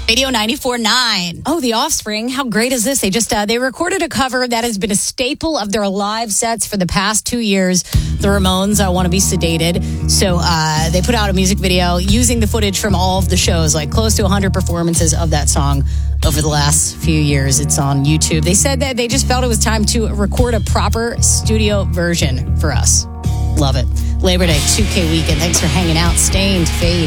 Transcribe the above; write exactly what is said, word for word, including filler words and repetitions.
Radio ninety-four point nine. Oh, The Offspring. How great is this? They just, uh, they recorded a cover that has been a staple of their live sets for the past two years. The Ramones, I Want to Be Sedated. So uh, they put out a music video using the footage from all of the shows, like close to one hundred performances of that song over the last few years. It's on YouTube. They said that they just felt it was time to record a proper studio version for us. Love it. Labor Day two K weekend. Thanks for hanging out. Stained Fade.